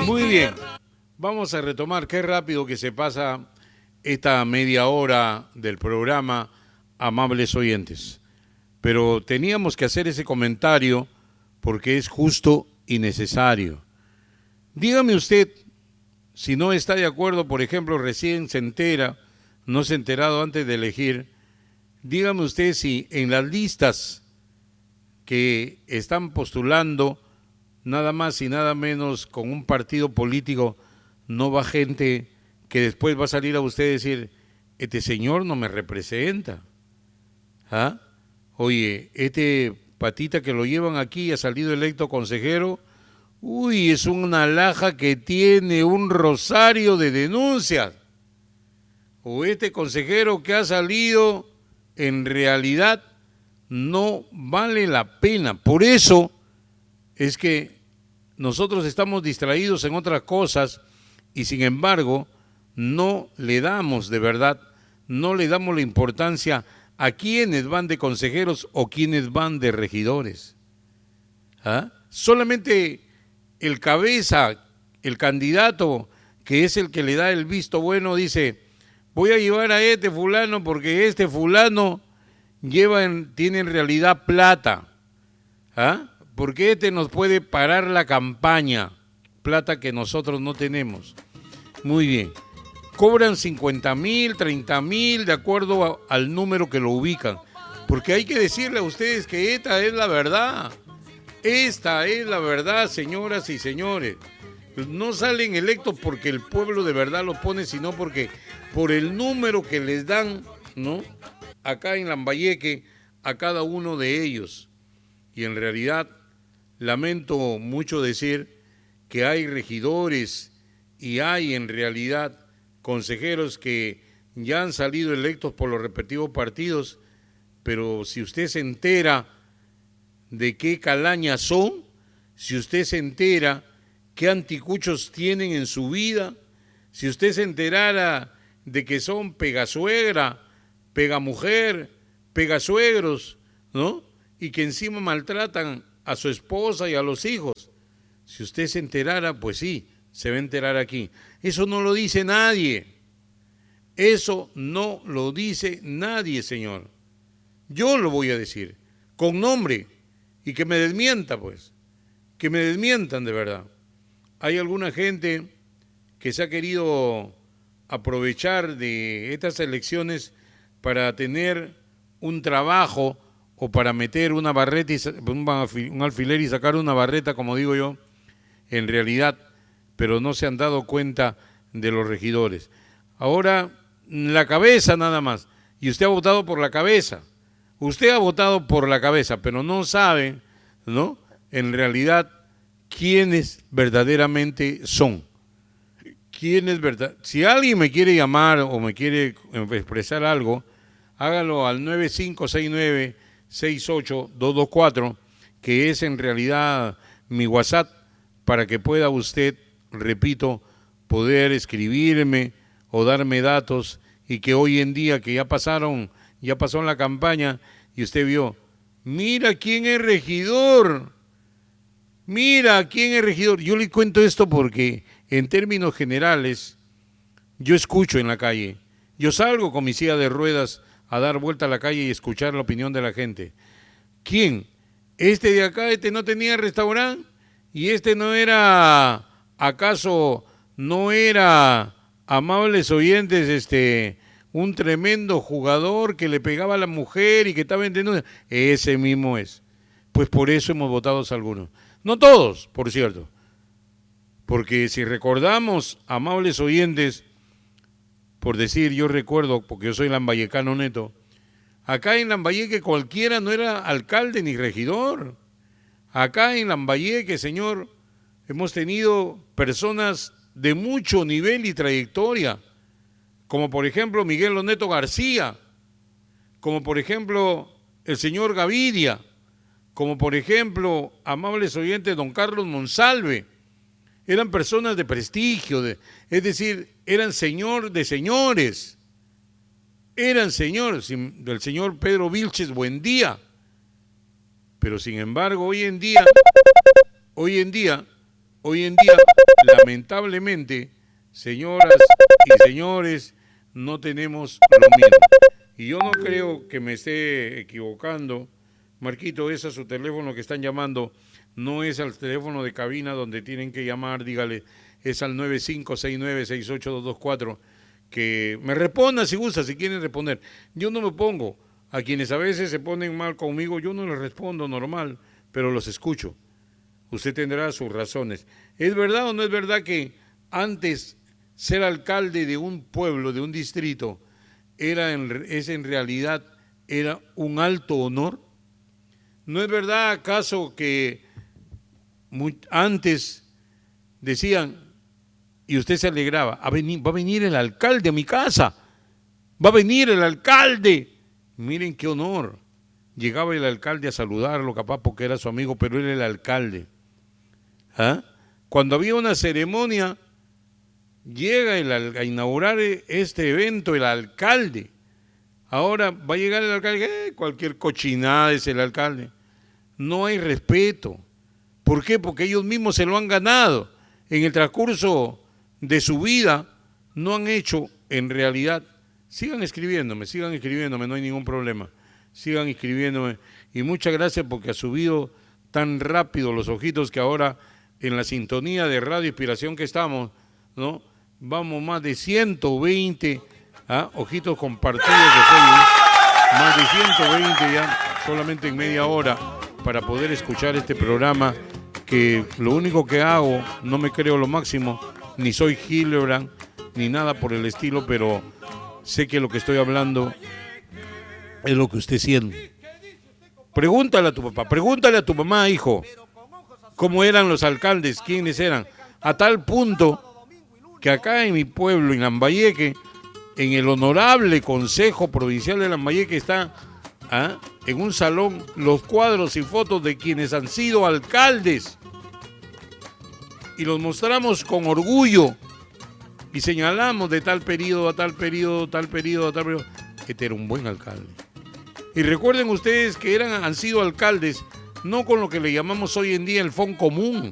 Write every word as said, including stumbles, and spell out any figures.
Muy bien, vamos a retomar. Qué rápido que se pasa esta media hora del programa, amables oyentes. Pero teníamos que hacer ese comentario porque es justo y necesario. Dígame usted, si no está de acuerdo, por ejemplo, recién se entera, no se ha enterado antes de elegir, dígame usted si en las listas que están postulando nada más y nada menos con un partido político, no va gente que después va a salir a usted y decir, este señor no me representa. ¿Ah? Oye, este patita que lo llevan aquí ha salido electo consejero, uy, es una alhaja que tiene un rosario de denuncias. O este consejero que ha salido, en realidad no vale la pena. Por eso es que nosotros estamos distraídos en otras cosas y sin embargo no le damos de verdad, no le damos la importancia a quienes van de consejeros o quienes van de regidores. ¿Ah? Solamente el cabeza, el candidato que es el que le da el visto bueno dice, voy a llevar a este fulano porque este fulano lleva en, tiene en realidad plata. ¿Ah? Porque este nos puede parar la campaña, plata que nosotros no tenemos. Muy bien. Cobran cincuenta mil, treinta mil, de acuerdo a, al número que lo ubican. Porque hay que decirle a ustedes que esta es la verdad. Esta es la verdad, señoras y señores. No salen electos porque el pueblo de verdad los pone, sino porque por el número que les dan, ¿no? Acá en Lambayeque a cada uno de ellos. Y en realidad, lamento mucho decir que hay regidores y hay en realidad consejeros que ya han salido electos por los respectivos partidos, pero si usted se entera de qué calañas son, si usted se entera qué anticuchos tienen en su vida, si usted se enterara de que son pegasuegra, pegamujer, pegasuegros, ¿no? Y que encima maltratan a su esposa y a los hijos. Si usted se enterara, pues sí, se va a enterar aquí. Eso no lo dice nadie. Eso no lo dice nadie, señor. Yo lo voy a decir, con nombre, y que me desmienta, pues. Que me desmientan de verdad. Hay alguna gente que se ha querido aprovechar de estas elecciones para tener un trabajo o para meter una barreta y un alfiler y sacar una barreta, como digo yo, en realidad, pero no se han dado cuenta de los regidores. Ahora, la cabeza nada más, y usted ha votado por la cabeza, usted ha votado por la cabeza, pero no sabe, ¿no?, en realidad, quiénes verdaderamente son. ¿Quiénes verdad? Si alguien me quiere llamar o me quiere expresar algo, hágalo al nueve cinco seis nueve, seis ocho dos dos cuatro, que es en realidad mi WhatsApp, para que pueda usted, repito, poder escribirme o darme datos, y que hoy en día que ya pasaron, ya pasó la campaña y usted vio, mira quién es regidor, mira quién es regidor. Yo le cuento esto porque en términos generales yo escucho en la calle, yo salgo con mi silla de ruedas a dar vuelta a la calle y escuchar la opinión de la gente. ¿Quién? Este de acá, este no tenía restaurante, y este no era, ¿acaso no era, amables oyentes, este, un tremendo jugador que le pegaba a la mujer y que estaba en denuncia? Ese mismo es. Pues por eso hemos votado a algunos. No todos, por cierto. Porque si recordamos, amables oyentes, por decir, yo recuerdo, porque yo soy lambayecano neto, acá en Lambayeque cualquiera no era alcalde ni regidor. Acá en Lambayeque, señor, hemos tenido personas de mucho nivel y trayectoria, como por ejemplo Miguel Loneto García, como por ejemplo el señor Gavidia, como por ejemplo, amables oyentes, don Carlos Monsalve. Eran personas de prestigio, de, es decir, eran señor de señores, eran señores, del señor Pedro Vilches Buendía. Pero sin embargo, hoy en día, hoy en día, hoy en día, lamentablemente, señoras y señores, no tenemos lo mismo. Y yo no creo que me esté equivocando. Marquito, ese es su teléfono que están llamando. No es al teléfono de cabina donde tienen que llamar, dígale, es al nueve cinco seis nueve seis ocho dos dos cuatro. Que me responda si gusta, si quieren responder. Yo no me pongo. A quienes a veces se ponen mal conmigo, yo no les respondo normal, pero los escucho. Usted tendrá sus razones. ¿Es verdad o no es verdad que antes ser alcalde de un pueblo, de un distrito, era en, es en realidad era un alto honor? ¿No es verdad acaso que muy, antes decían, y usted se alegraba, a venir, va a venir el alcalde a mi casa, va a venir el alcalde? Miren qué honor. Llegaba el alcalde a saludarlo, capaz porque era su amigo, pero era el alcalde. ¿Ah? Cuando había una ceremonia, llega el, a inaugurar este evento el alcalde. Ahora va a llegar el alcalde, eh, cualquier cochinada es el alcalde. No hay respeto. ¿Por qué? Porque ellos mismos se lo han ganado. En el transcurso de su vida no han hecho en realidad. Sigan escribiéndome, sigan escribiéndome, no hay ningún problema. Sigan escribiéndome. Y muchas gracias porque ha subido tan rápido los ojitos que ahora en la sintonía de Radio Inspiración que estamos, ¿no? Vamos más de ciento veinte ¿ah? ojitos compartidos de Facebook. Más de ciento veinte ya solamente en media hora para poder escuchar este programa que lo único que hago, no me creo lo máximo, ni soy Hildebrand, ni nada por el estilo, pero sé que lo que estoy hablando es lo que usted siente. Pregúntale a tu papá, pregúntale a tu mamá, hijo, cómo eran los alcaldes, quiénes eran, a tal punto que acá en mi pueblo, en Lambayeque, en el honorable Consejo Provincial de Lambayeque está ¿ah? en un salón los cuadros y fotos de quienes han sido alcaldes y los mostramos con orgullo y señalamos de tal periodo a tal periodo, tal periodo a tal periodo. Este era un buen alcalde. Y recuerden ustedes que eran, han sido alcaldes no con lo que le llamamos hoy en día el fondo común,